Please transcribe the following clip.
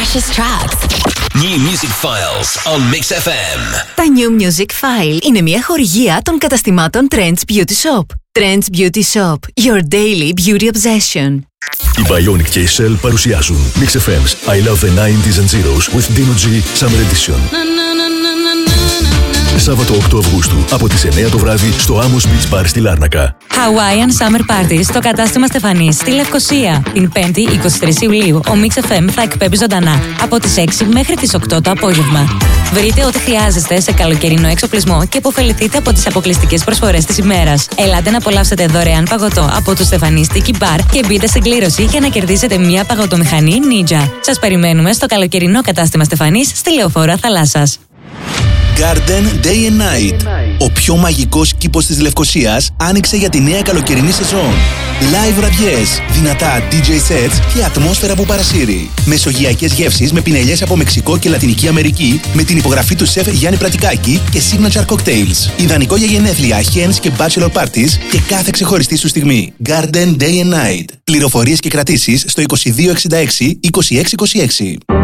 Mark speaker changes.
Speaker 1: freshest tracks.
Speaker 2: New Music Files on Mix FM.
Speaker 3: Τα New Music File είναι μια χορηγία των καταστημάτων Trends Beauty Shop. Trends Beauty Shop, your daily beauty obsession.
Speaker 4: Οι Bionic και η Shell παρουσιάζουν Mix FM's I Love the 90s and Zeros with Dino G Summer Edition. Σάββατο 8 Αυγούστου από τις 9 το βράδυ στο Amos Beach Bar στη Λάρνακα.
Speaker 5: Hawaiian Summer Party στο κατάστημα Στεφανής στη Λευκοσία. Την 5η 23 Ιουλίου ο Mix FM θα εκπέμπει ζωντανά από τις 6 μέχρι τις 8 το απόγευμα. Βρείτε ό,τι χρειάζεστε σε καλοκαιρινό εξοπλισμό και υποφεληθείτε από τις αποκλειστικές προσφορές της ημέρας. Ελάτε να απολαύσετε δωρεάν παγωτό από το Στεφανής Tiki Bar και μπείτε στην κλήρωση για να κερδίσετε μια παγωτομηχανή Ninja. Σας περιμένουμε στο καλοκαιρινό κατάστημα Στεφανής στη Λεωφόρο Θαλάσσας.
Speaker 6: Garden Day and Night. Ο πιο μαγικός κήπος της Λευκοσίας άνοιξε για τη νέα καλοκαιρινή σεζόν. Live βραδιές, δυνατά DJ sets και ατμόσφαιρα που παρασύρει. Μεσογειακές γεύσεις με πινελιές από Μεξικό και Λατινική Αμερική με την υπογραφή του σεφ Γιάννη Πρατικάκη και signature cocktails. Ιδανικό για γενέθλια, hens και bachelor parties και κάθε ξεχωριστή σου στιγμή. Garden Day and Night. Πληροφορίες και κρατήσεις στο 2266 2626.